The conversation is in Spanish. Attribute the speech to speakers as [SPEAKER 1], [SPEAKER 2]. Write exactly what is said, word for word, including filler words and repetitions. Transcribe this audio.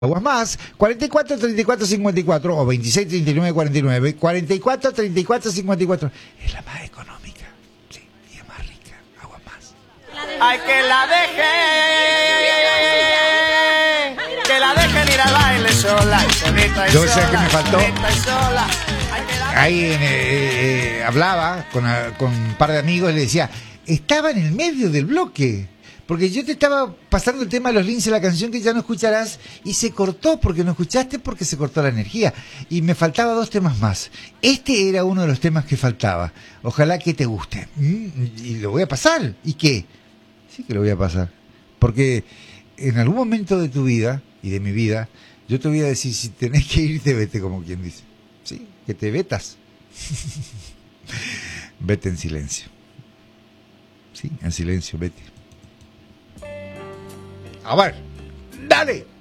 [SPEAKER 1] Aguas más, cuarenta y cuatro, treinta y cuatro, cincuenta y cuatro o veintiséis, treinta y nueve, cuarenta y nueve, cuarenta y cuatro, treinta y cuatro, cincuenta y cuatro. Es la más económica, sí, y es más rica. Aguas más.
[SPEAKER 2] ¡Ay, que la dejen! ¡Que la dejen ir al baile sola! Solita y
[SPEAKER 1] Yo sé
[SPEAKER 2] sola,
[SPEAKER 1] que me faltó.
[SPEAKER 2] solita y sola. Ay, que la
[SPEAKER 1] Ahí eh, eh, hablaba con, con un par de amigos y le decía, estaba en el medio del bloque. Porque yo te estaba pasando el tema de los links de la canción que ya no escucharás y se cortó porque no escuchaste porque se cortó la energía. Y me faltaba dos temas más. Este era uno de los temas que faltaba. Ojalá que te guste. Mm, y lo voy a pasar. ¿Y qué? Sí que lo voy a pasar. Porque en algún momento de tu vida y de mi vida, yo te voy a decir, si tenés que irte, vete, como quien dice. Sí, que te vetas. Vete en silencio. Sí, en silencio, vete. A ver, dale.